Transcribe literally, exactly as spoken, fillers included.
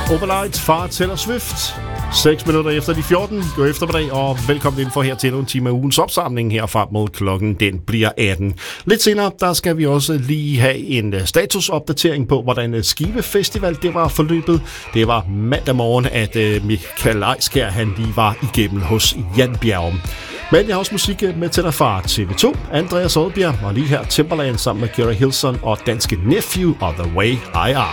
Overlight fra Taylor Swift. seks minutter efter de fjorten. God eftermiddag og velkommen indenfor her til endnu en time af ugens opsamling her frem mod klokken. Den bliver atten. Lidt senere, der skal vi også lige have en statusopdatering på, hvordan Skive Festival det var forløbet. Det var mandag morgen, at Michael Eiskær, han lige var igennem hos Jan Bjerg. Men jeg har også musik med til dig fra T V to, Andreas Oddbjerg, og lige her Timbaland sammen med Kira Hilson og danske Nephew og The Way I Am.